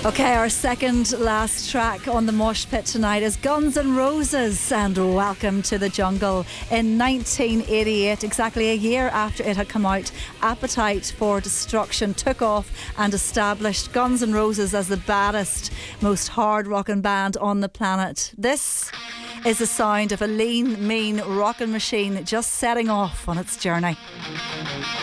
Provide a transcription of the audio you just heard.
Okay, our second last track on the Mosh Pit tonight is Guns N' Roses and Welcome to the Jungle. In 1988, exactly a year after it had come out, Appetite for Destruction took off and established Guns N' Roses as the baddest, most hard rocking band on the planet. This is the sound of a lean, mean rocking machine just setting off on its journey.